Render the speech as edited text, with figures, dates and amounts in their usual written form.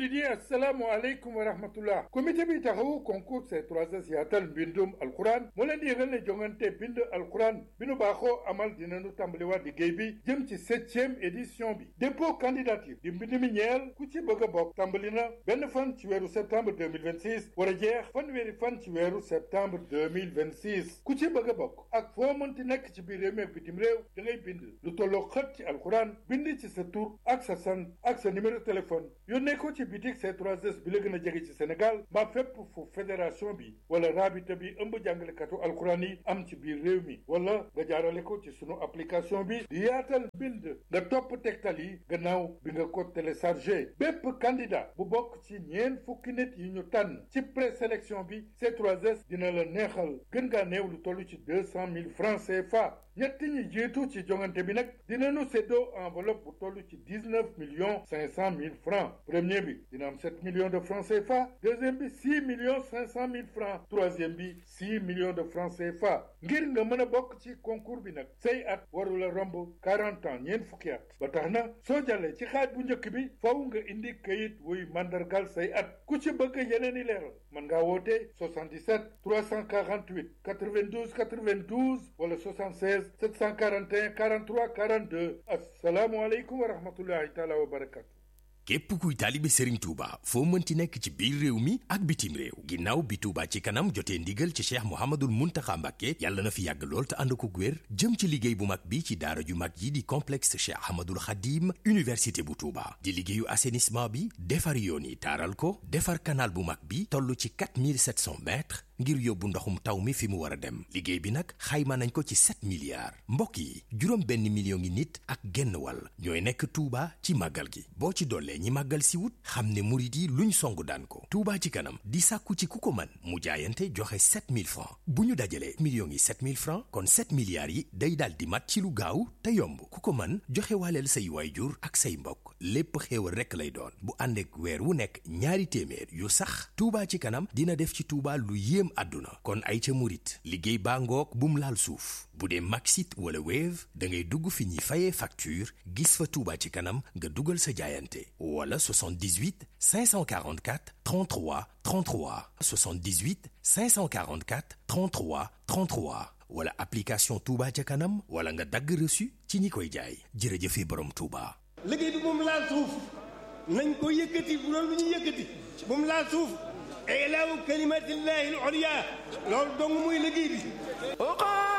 jullit yi assalaamu aleykum wa rahmatullah. comité bi taxawu concours C3S yaatal mbindum alquran moo leen di yëgal ne jongante bind alquran bi nu baaxoo amal dinañu tàmbaliwaat liggéey bi jëm ci 7e édition bi. dépôt candidature di mbind mi ñeel ku ci bëgg a bokk tàmbali na benn fan ci weeru septembre 2026 war a jeex fanweeri fan ci weeru septembre 2026 ku ci bëgg a bokk ak foo mënti nekk ci biir réew mi ak bitim réew da ngay bind lu tolloo xët ci alquran bind ci sa tur ak sa sant ak sa numéro téléphone yónnee ko ci bitik C3S bi la gën a jege ci Sénégal mbaa fépp fu fédération bi wala rabita bi ëmb jàngalekatu alquran yi am ci biir réew mi wala nga jaarale ko ci sunu application bi di yaatal bind nga topp tegtal yi gannaaw bi nga ko téléchargé bépp candidat bu bokk ci ñeent fukki nit yi ñu tànn ci présélection bi C3S dina la neexal gën ngaa néew lu toll ci 200 000 francs CFA. ñett ñi jiitu ci jongante bi nag dinañu séddoo enveloppe bu toll ci 19 millions 500 000 francs. premier bi dina am 7 millions de francs CFA. deuxième bi 6 millions 500 000 francs. troisième bi 6 millions de francs CFA. ngir nga mën a bokk ci concours bi nag say at warula romb 40 ans ñeent fukki at ba tax na soo jàllee ci xaaj bu njëkk bi faw nga indi kayit wuy mandargal say at ku ci bëgg yeneen i leeral mën ngaa woote 77 348 92 92 wala 76 741 43 42 asalaamualeykum wa rahmatullahi taala wa barakatu. képp kuy taalibe Serigne Touba foo mënti nekk ci biir réew mi ak bitim réew ginnaaw bi Touba ci kanam jotee ndigal ci Cheikh Mouhamadoul Mountakha Mbacké yàlla na fi yàgg lool te ànd ko wér jëm ci liggéey bu mag bi ci daara ju mag yi di complexe Cheikh Ahmadoul Khadim université bu Touba di liggéeyu assainissement bi defar yoon yi taaral ko defar canal bu mag bi toll ci 4700 mètres ngir yóbbu ndoxum taw mi fi mu war a dem liggéey bi nag xayma nañ ko ci 7 milliards mbokk yi juróom benn million ngi nit ak genn wàll ñooy nekk Touba ci màggal gi boo ci dollee ñi màggal si wut xam ne murit yi luñ songu daan ko Touba ci kanam di sàkku ci ku ko man mu jaayante joxe 7000 francs bu ñu dajalee millions yi 7000 francs kon 7 milliards yi day daal di mat ci lu gaaw te yomb ku ko man joxe waaleel say waayjur ak say mbokk lépp xéewal rekk lay doon bu ànd ak weer wu nekk ñaari téeméer yu sax Touba ci kanam dina def ci Touba lu yéem àdduna kon ay ca murit liggéey baa ngoog bum laal suuf bu dee Maxit wala Wave da ngay dugg fi ñuy fayee facture gis fa Touba ci kanam nga dugal sa jaayante wala 78 544 33 33 78 544 33 33 wala application Touba ca kanam wala nga dagg reçu ci ñi koy jaay jërëjëfe borom Touba. liggéey bi moom laal suuf nañ ko yëkkati bu doon lu ñu yëkkati moom laal suuf ilaahu kalimatillahi al-ulya loolu dong muy liggéey bi